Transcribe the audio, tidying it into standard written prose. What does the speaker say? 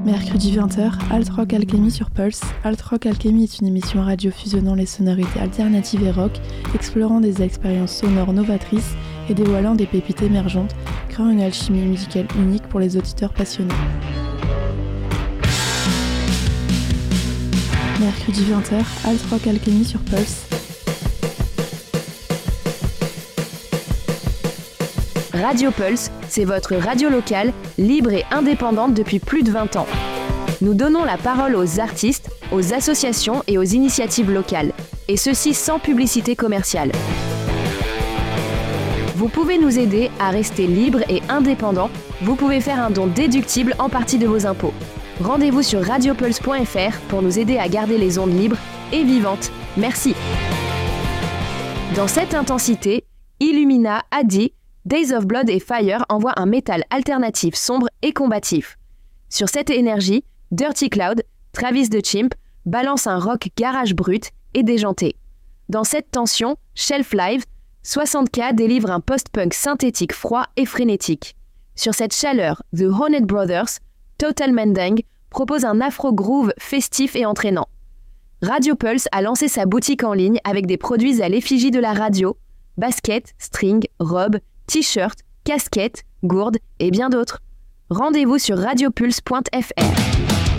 Mercredi 20h, Alt Rock Alchemy sur Pulse. Alt Rock Alchemy est une émission radio fusionnant les sonorités alternatives et rock, explorant des expériences sonores novatrices et dévoilant des pépites émergentes, créant une alchimie musicale unique pour les auditeurs passionnés. Mercredi 20h, Alt Rock Alchemy sur Pulse. Radio Pulse, c'est votre radio locale, libre et indépendante depuis plus de 20 ans. Nous donnons la parole aux artistes, aux associations et aux initiatives locales, et ceci sans publicité commerciale. Vous pouvez nous aider à rester libre et indépendant. Vous pouvez faire un don déductible en partie de vos impôts. Rendez-vous sur radiopulse.fr pour nous aider à garder les ondes libres et vivantes. Merci. Dans cette intensité, Illumina a dit Days of Blood et Fire envoient un métal alternatif sombre et combatif. Sur cette énergie, Dirty Cloud, Travis the Chimp, balance un rock garage brut et déjanté. Dans cette tension, Shelf Live, 60K délivre un post-punk synthétique froid et frénétique. Sur cette chaleur, The Hornet Brothers, Total Mendang, propose un afro-groove festif et entraînant. Radio Pulse a lancé sa boutique en ligne avec des produits à l'effigie de la radio, baskets, strings, robes, t-shirts, casquettes, gourdes et bien d'autres. Rendez-vous sur radiopulse.fr.